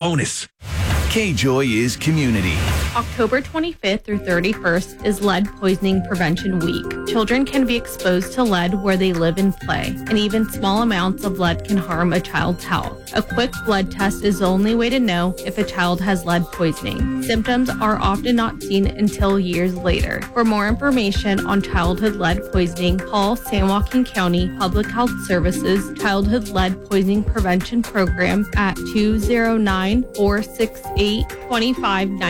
bonus. K-Joy is community. October 25th through 31st is Lead Poisoning Prevention Week. Children can be exposed to lead where they live and play, and even small amounts of lead can harm a child's health. A quick blood test is the only way to know if a child has lead poisoning. Symptoms are often not seen until years later. For more information on childhood lead poisoning, call San Joaquin County Public Health Services Childhood Lead Poisoning Prevention Program at 209-468-2590.